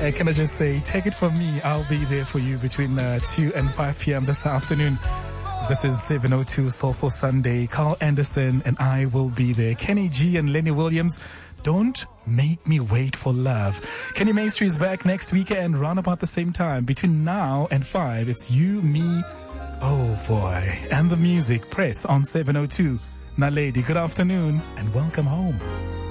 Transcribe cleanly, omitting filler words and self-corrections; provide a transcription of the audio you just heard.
Can I just say, take it from me, I'll be there for you between 2 and 5 p.m. this afternoon. This is 702 Soulful Sunday. Carl Anderson and I will be there. Kenny G and Lenny Williams, Don't Make Me Wait for Love. Kenny Maestri is back next weekend, round about the same time. Between now and 5, it's you, me, oh boy, and the music. Press on 702. Naledi, good afternoon and welcome home.